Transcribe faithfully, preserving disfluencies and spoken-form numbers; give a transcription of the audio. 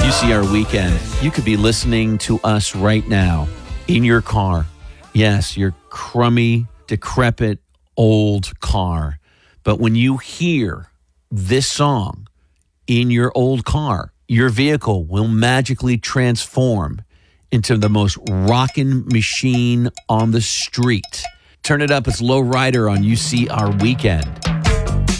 U C R Weekend. You could be listening to us right now in your car. Yes, your crummy, decrepit, old car. But when you hear this song in your old car, your vehicle will magically transform into the most rockin' machine on the street. Turn it up. It's Low Rider on U C R Weekend.